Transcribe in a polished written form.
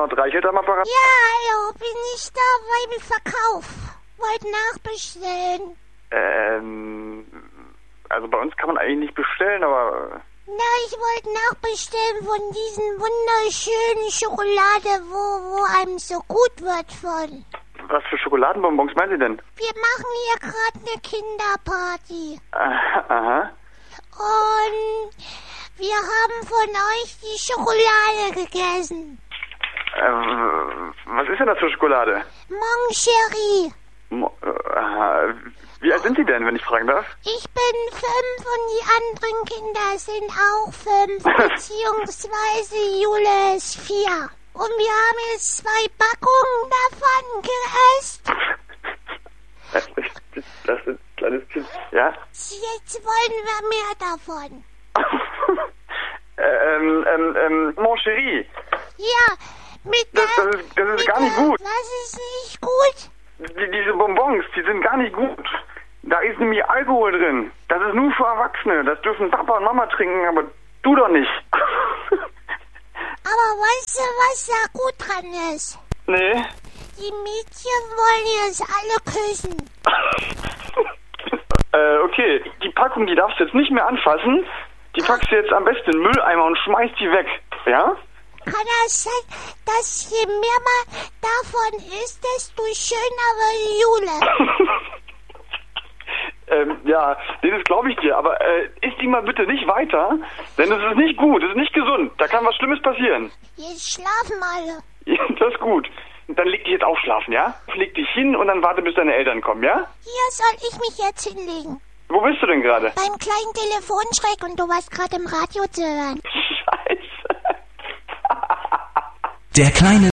Nord Reichelt am Apparat? Ja, hallo, bin ich da beim Verkauf. Wollt nachbestellen. Also bei uns kann man eigentlich nicht bestellen, aber... Na, ich wollte nachbestellen von diesen wunderschönen Schokolade, wo einem so gut wird von. Was für Schokoladenbonbons meinen Sie denn? Wir machen hier gerade eine Kinderparty. Aha. Und wir haben von euch die Schokolade gegessen. Was ist denn das für Schokolade? Mon Chéri. Wie alt sind Sie denn, wenn ich fragen darf? Ich bin 5 und die anderen Kinder sind auch 5, beziehungsweise Jule ist 4. Und wir haben jetzt 2 Packungen davon gegessen. Das ist ein kleines Kind, ja? Jetzt wollen wir mehr davon. Mon Chéri. Ja, Das ist gar nicht gut. Was ist nicht gut? Diese Bonbons, die sind gar nicht gut. Da ist nämlich Alkohol drin. Das ist nur für Erwachsene. Das dürfen Papa und Mama trinken, aber du doch nicht. Aber weißt du, was da gut dran ist? Nee. Die Mädchen wollen jetzt alle küssen. Okay. Die Packung, die darfst du jetzt nicht mehr anfassen. Die packst du jetzt am besten in den Mülleimer und schmeißt die weg. Ja? Kann das sein, dass je mehr man davon isst, desto schöner wird Jule? Ja, das glaube ich dir, aber isst die mal bitte nicht weiter, denn es ist nicht gut, es ist nicht gesund, da kann was Schlimmes passieren. Jetzt schlafen alle. Ja, das ist gut. Dann leg dich jetzt auch schlafen, ja? Leg dich hin und dann warte, bis deine Eltern kommen, ja? Hier soll ich mich jetzt hinlegen. Wo bist du denn gerade? Beim kleinen Telefonschreck und du warst gerade im Radio zu hören. Scheiße. Der kleine